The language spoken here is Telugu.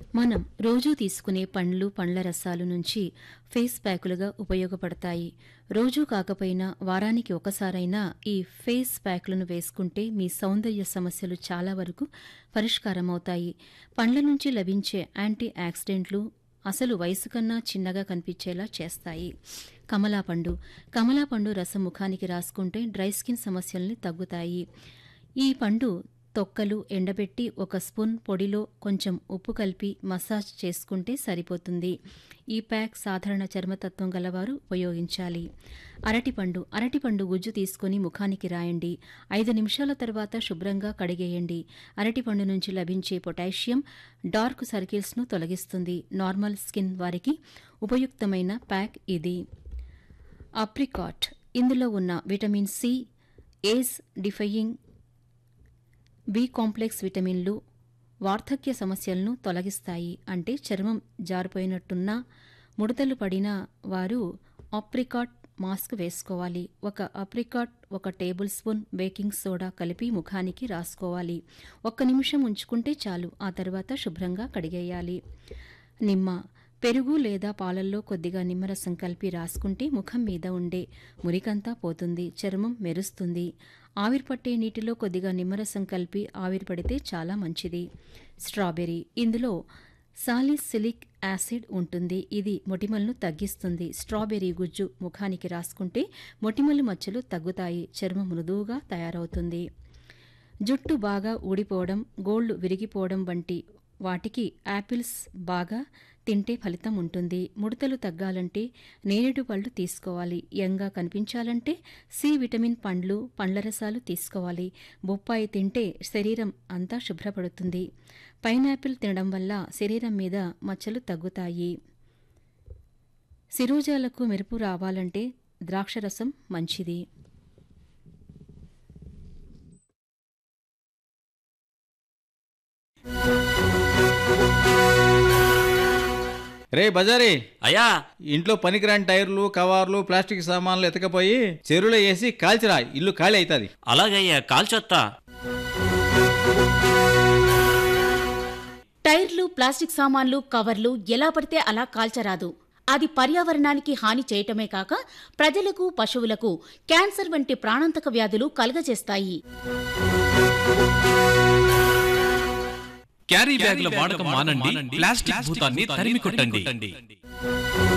మనం రోజూ తీసుకునే పండ్లు, పండ్ల రసాలు నుంచి ఫేస్ ప్యాకులుగా ఉపయోగపడతాయి. రోజూ కాకపోయినా వారానికి ఒకసారైనా ఈ ఫేస్ ప్యాక్లను వేసుకుంటే మీ సౌందర్య సమస్యలు చాలా వరకు పరిష్కారమవుతాయి. పండ్ల నుంచి లభించే యాంటీ ఆక్సిడెంట్లు అసలు వయసు కన్నా చిన్నగా కనిపించేలా చేస్తాయి. కమలాపండు రసం ముఖానికి రాసుకుంటే డ్రై స్కిన్ సమస్యల్ని తగ్గుతాయి. ఈ పండు తొక్కలు ఎండబెట్టి 1 స్పూన్ పొడిలో కొంచెం ఉప్పు కలిపి మసాజ్ చేసుకుంటే సరిపోతుంది. ఈ ప్యాక్ సాధారణ చర్మతత్వం గలవారు ఉపయోగించాలి. అరటిపండు గుజ్జు తీసుకుని ముఖానికి రాయండి. 5 నిమిషాల తర్వాత శుభ్రంగా కడిగేయండి. అరటిపండు నుంచి లభించే పొటాషియం డార్క్ సర్కిల్స్ను తొలగిస్తుంది. నార్మల్ స్కిన్ వారికి ఉపయుక్తమైన ప్యాక్ ఇది. అప్రికాట్ ఇందులో ఉన్న vitamin C, age డిఫయింగ్ B complex విటమిన్లు వార్ధక్య సమస్యలను తొలగిస్తాయి. అంటే చర్మం జారిపోయినట్టున్నా, ముడతలు పడిన వారు అప్రికాట్ మాస్క్ వేసుకోవాలి. 1 apricot 1 table spoon baking soda కలిపి ముఖానికి రాసుకోవాలి. 1 నిమిషం ఉంచుకుంటే చాలు. ఆ తర్వాత శుభ్రంగా కడిగేయాలి. పెరుగు లేదా పాలల్లో కొద్దిగా నిమ్మరసం కలిపి రాసుకుంటే ముఖం మీద ఉండే మురికంతా పోతుంది. చర్మం మెరుస్తుంది. ఆవిరిపట్టే నీటిలో కొద్దిగా నిమ్మరసం కలిపి ఆవిరిపడితే చాలా మంచిది. స్ట్రాబెర్రీ ఇందులో సాలిసిలిక్ యాసిడ్ ఉంటుంది. ఇది మొటిమలను తగ్గిస్తుంది. స్ట్రాబెర్రీ గుజ్జు ముఖానికి రాసుకుంటే మొటిమలు మచ్చలు తగ్గుతాయి. చర్మం మృదువుగా తయారవుతుంది. జుట్టు బాగా ఊడిపోవడం, గోళ్లు విరిగిపోవడం వంటి వాటికి యాపిల్స్ బాగా తింటే ఫలితం ఉంటుంది. ముడతలు తగ్గాలంటే నేరేడు పళ్ళు తీసుకోవాలి. యంగా కనిపించాలంటే సి విటమిన్ పండ్లు, పండ్ల రసాలు తీసుకోవాలి. బొప్పాయి తింటే శరీరం అంతా శుభ్రపడుతుంది. పైనాపిల్ తినడం వల్ల శరీరం మీద మచ్చలు తగ్గుతాయి. శిరోజాలకు మెరుపు రావాలంటే ద్రాక్షరసం మంచిది. రే బజారీ, అయ్యా ఇంట్లో పనికిరాని టైర్లు, కవర్లు, ప్లాస్టిక్ సామాన్లు ఎతకపోయి చెరువులో వేసి కాల్చిరా, ఇల్లు ఖాళీ అవుతుంది. అలాగయ్యా కాల్చొత్తా. టైర్లు, ప్లాస్టిక్ సామాన్లు, కవర్లు ఎలా పడితే అలా కాల్చరాదు. అది పర్యావరణానికి హాని చేయటమే కాక ప్రజలకు, పశువులకు క్యాన్సర్ వంటి ప్రాణాంతక వ్యాధులు కలుగజేస్తాయి. క్యారీ బ్యాగుల వాడకం మానండి. ప్లాస్టిక్ భూతాన్ని తరిమి కొట్టండి.